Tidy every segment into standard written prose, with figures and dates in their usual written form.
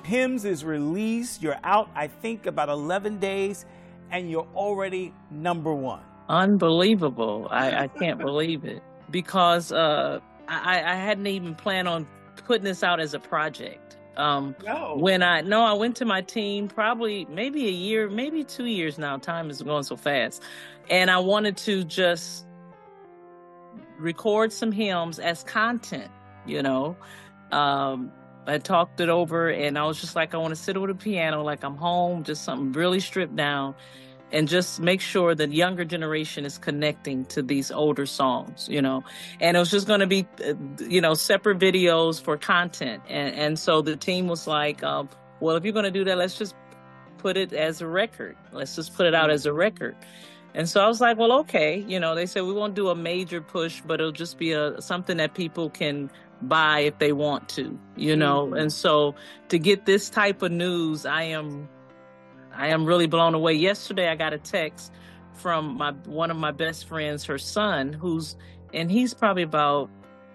Hymns is released. You're out, I think, about 11 days, and you're already #1. Unbelievable. I can't believe it, because I hadn't even planned on putting this out as a project. No. I went to my team probably maybe a year, maybe 2 years now. Time is going so fast. And I wanted to just record some hymns as content, I talked it over, and I was just like, I want to sit over the piano like I'm home, just something really stripped down, and just make sure the younger generation is connecting to these older songs, And it was just going to be, separate videos for content. And so the team was like, well, if you're going to do that, let's just put it as a record. Let's just put it out as a record. And so I was like, well, okay. They said we won't do a major push, but it'll just be something that people can buy if they want to, And so to get this type of news, I am really blown away. Yesterday, I got a text from one of my best friends, her son, he's probably about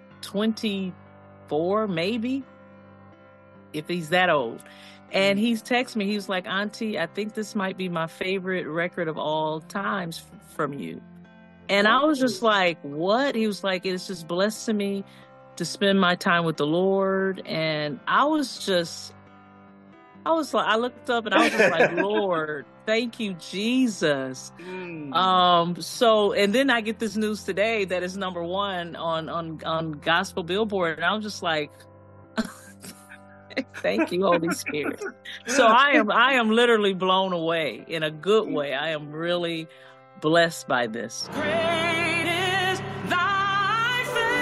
24, maybe, if he's that old. And he's texted me. He was like, Auntie, I think this might be my favorite record of all times from you. And I was just like, what? He was like, it's just blessed to me to spend my time with the Lord. And I looked up and I was just like, Lord, thank you, Jesus. And then I get this news today that it's #1 on Gospel Billboard. And I was just like, thank you, Holy Spirit. So I am literally blown away in a good way. I am really blessed by this. Great is thy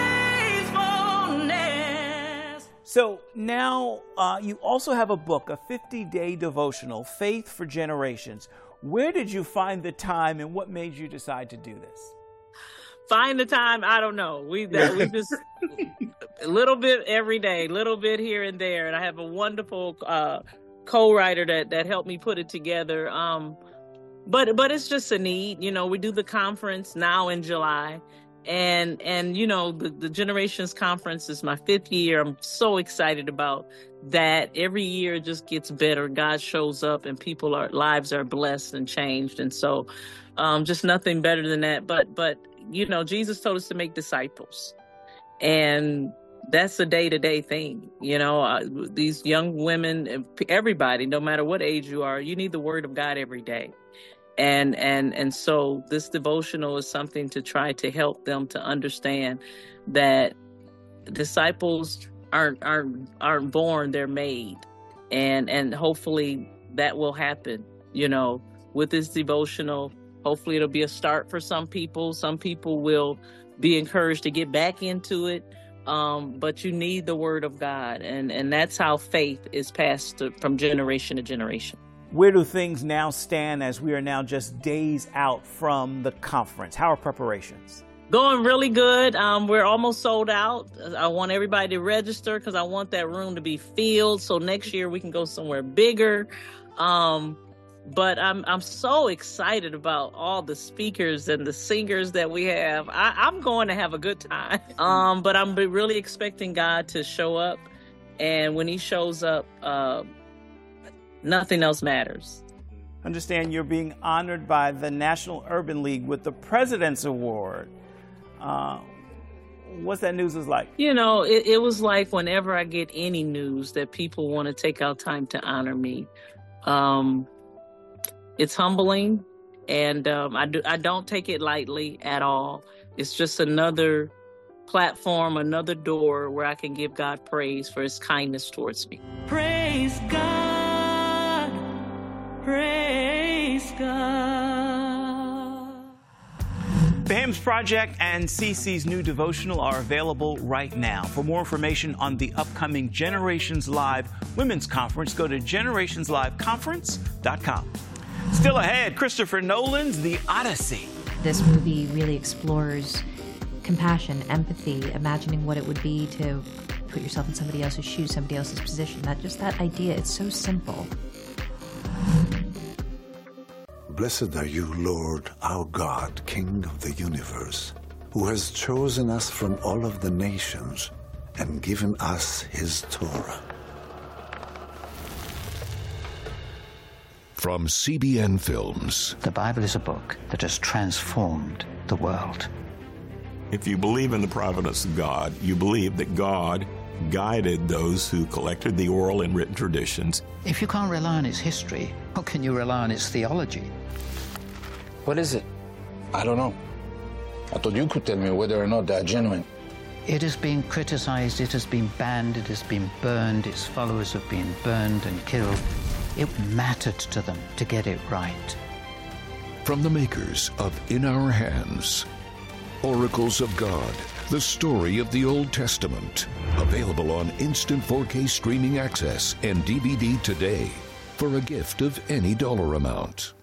faithfulness. So now you also have a book, a 50-day devotional, Faith for Generations. Where did you find the time, and what made you decide to do this? Find the time, I don't know. We just a little bit every day, little bit here and there. And I have a wonderful co-writer that helped me put it together. But it's just a need. We do the conference now in July. And the Generations Conference is my 5th year. I'm so excited about that. Every year it just gets better. God shows up and lives are blessed and changed. And so just nothing better than that. But Jesus told us to make disciples. And that's a day-to-day thing. These young women, everybody, no matter what age you are, you need the word of God every day. And so this devotional is something to try to help them to understand that disciples aren't born, they're made. And hopefully that will happen, with this devotional. Hopefully it'll be a start for some people. Some people will be encouraged to get back into it. But you need the word of God. And that's how faith is passed from generation to generation. Where do things now stand as we are now just days out from the conference? How are preparations? Going really good. We're almost sold out. I want everybody to register because I want that room to be filled. So next year we can go somewhere bigger. But I'm so excited about all the speakers and the singers that we have. I'm going to have a good time. But I'm really expecting God to show up. And when he shows up, nothing else matters. Understand you're being honored by the National Urban League with the President's Award. What's that news is like? It was like whenever I get any news that people want to take out time to honor me. It's humbling, and I don't take it lightly at all. It's just another platform, another door where I can give God praise for his kindness towards me. Praise God. Praise God. The Hymns Project and CeCe's new devotional are available right now. For more information on the upcoming Generations Live Women's Conference, go to generationsliveconference.com. Still ahead, Christopher Nolan's The Odyssey. This movie really explores compassion, empathy, imagining what it would be to put yourself in somebody else's shoes, somebody else's position. That idea, it's so simple. Blessed are you, Lord, our God, King of the universe, who has chosen us from all of the nations and given us his Torah. from CBN Films. The Bible is a book that has transformed the world. If you believe in the providence of God, you believe that God guided those who collected the oral and written traditions. If you can't rely on its history, how can you rely on its theology? What is it? I don't know. I thought you could tell me whether or not they're genuine. It has been criticized, it has been banned, it has been burned, its followers have been burned and killed. It mattered to them to get it right. From the makers of In Our Hands, Oracles of God, the story of the Old Testament. Available on instant 4K streaming access and DVD today for a gift of any dollar amount.